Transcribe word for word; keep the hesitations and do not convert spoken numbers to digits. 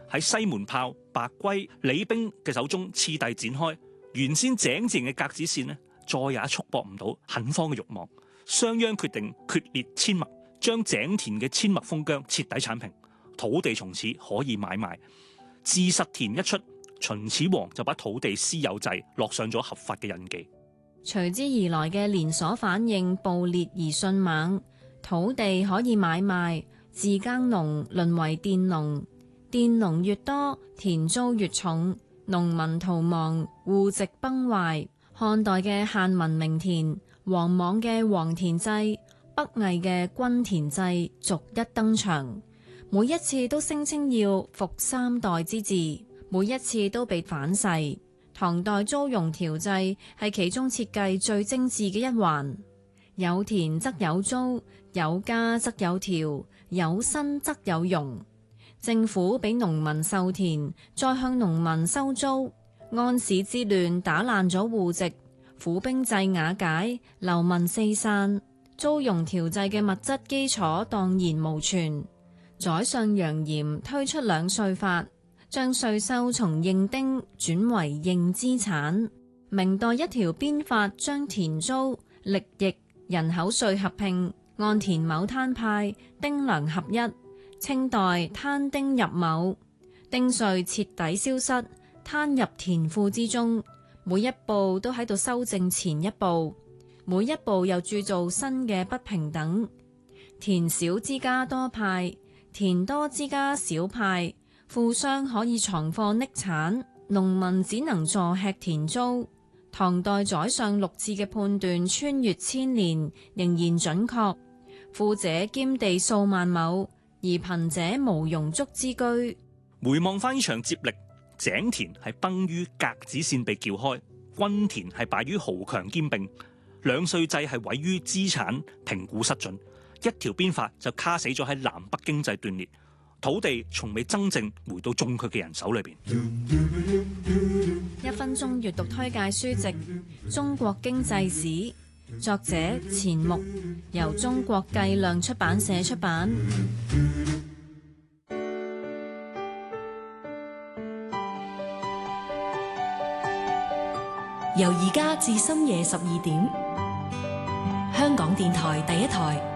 喺西門豹、白龜、李冰嘅手中次第展開。原先井字形嘅格子線呢，再也束縛唔到墾荒嘅慾望。商鞅決定決裂阡陌，將井田嘅阡陌封疆徹底剷平，土地從此可以買賣。自實田一出，秦始皇就把土地私有制落上咗合法嘅印記。 隨之而來嘅連鎖反應暴烈而迅猛，土地可以買賣，自耕農淪為佃農，佃農越多，田租越重，農民逃亡，戶籍崩壞。漢代嘅限民名田，王莽嘅王田制，北魏嘅均田制逐一登場，每一次都聲稱要復三代之治，每一次都被反噬。唐代租庸調制係其中設計最精緻嘅一環，有田則有租，有家則有條，有薪則有傭。政府俾農民授田，再向農民收租。安史之亂打爛咗戶籍，府兵制瓦解，流民四散，租庸調制嘅物質基礎蕩然無存。宰相楊炎推出兩稅法，將稅收從認丁轉為認資產。明代一條鞭法將田租、力役、人口稅合併，按田畝攤派，丁糧合一。清代攤丁入畝，丁稅徹底消失，攤入田庫之中。每一步都喺度修正前一步，每一步又鑄造新嘅不平等。田少之家多派，田多之家少派。富商可以藏貨匿產，農民只能坐吃田租。唐代宰相陸贽嘅判斷穿越千年，仍然準確。富者兼地數萬畝，而貧者無庸足之居。 回望翻呢場接力，井田係崩於格子線被撬開，均田係敗於豪強兼併，兩稅制係毀於資產評估失準，一條鞭法就卡死咗喺南北經濟斷裂。土地從未真正回到中佢嘅人手裏邊。 一分鐘閱讀推介書籍《中國經濟史》，作者錢穆，由中國計量出版社出版。 由而家至深夜十二點，香港電台第一台。